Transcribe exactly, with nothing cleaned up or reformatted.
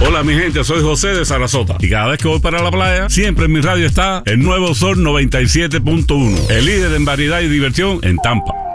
Hola mi gente, soy José de Sarasota y cada vez que voy para la playa, siempre en mi radio está el Nuevo Sol noventa y siete punto uno, el líder en variedad y diversión en Tampa.